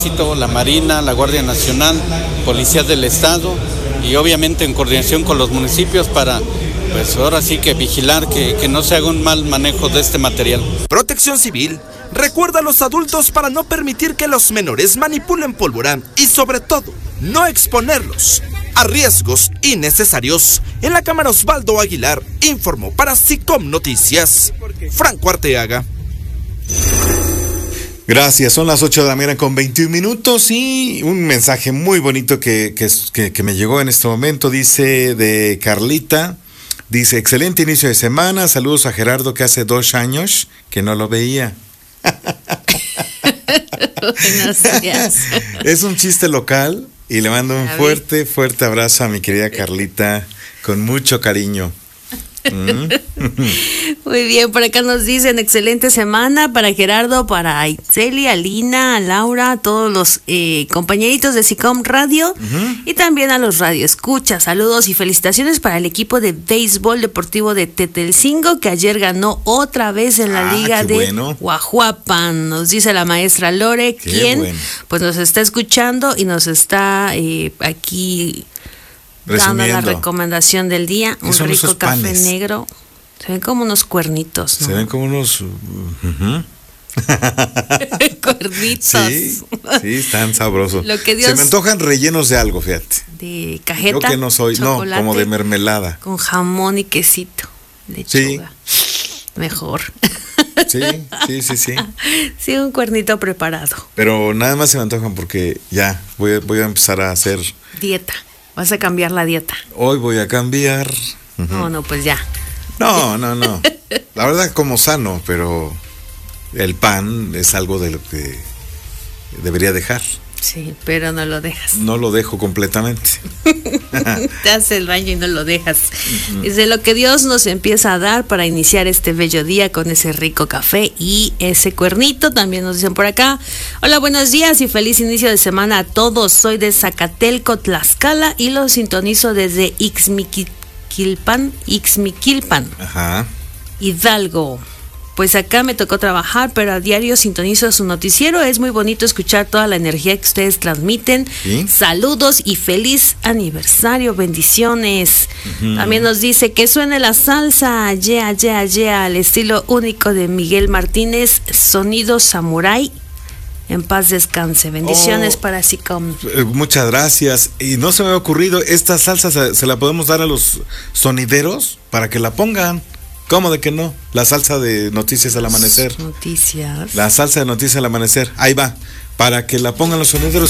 La Marina, la Guardia Nacional, Policía del Estado y obviamente en coordinación con los municipios para, pues ahora sí que vigilar que no se haga un mal manejo de este material. Protección Civil recuerda a los adultos para no permitir que los menores manipulen pólvora y sobre todo no exponerlos a riesgos innecesarios. En la cámara Osvaldo Aguilar informó para SICOM Noticias, Franco Arteaga. Gracias, son las 8 de la mañana con 21 minutos y un mensaje muy bonito que me llegó en este momento, dice de Carlita, dice, excelente inicio de semana, saludos a Gerardo que hace 2 años que no lo veía. Buenos días. Es un chiste local y le mando un fuerte abrazo a mi querida Carlita con mucho cariño. Muy bien, por acá nos dicen excelente semana para Gerardo, para Itzel, a Lina, a Laura, a todos los compañeritos de SICOM Radio y también a los radioescuchas. Saludos y felicitaciones para el equipo de béisbol deportivo de Tetelcingo que ayer ganó otra vez en la liga de Guajuapan. Nos dice la maestra Lore, quien pues nos está escuchando y nos está aquí dando la recomendación del día, un rico café negro. Se ven como unos cuernitos, ¿no? Se ven como unos cuernitos. Sí, están sabrosos. Se me antojan rellenos de algo, fíjate. De cajeta. Yo que no soy, como de mermelada. Con jamón y quesito, lechuga. Sí. Mejor. Sí. Sí, un cuernito preparado. Pero nada más se me antojan porque ya voy a empezar a hacer dieta. Vas a cambiar la dieta. Hoy voy a cambiar. No, pues ya. No. La verdad como sano, pero el pan es algo de lo que debería dejar. Sí, pero no lo dejas. No lo dejo completamente. Te hace el baño y no lo dejas. Es de lo que Dios nos empieza a dar para iniciar este bello día con ese rico café y ese cuernito. También nos dicen por acá, hola, buenos días y feliz inicio de semana a todos. Soy de Zacatelco, Tlaxcala y los sintonizo desde Ixmiquilpan, Hidalgo. Pues acá me tocó trabajar, pero a diario sintonizo su noticiero. Es muy bonito escuchar toda la energía que ustedes transmiten. ¿Sí? Saludos y feliz aniversario, bendiciones. También nos dice que suene la salsa, yeah, al estilo único de Miguel Martínez, sonido samurái. En paz descanse. Bendiciones para SICOM. Muchas gracias. Y no se me ha ocurrido, esta salsa se la podemos dar a los sonideros para que la pongan. ¿Cómo de que no? La salsa de Noticias al Amanecer. Noticias. La salsa de Noticias al Amanecer. Ahí va. Para que la pongan los sonideros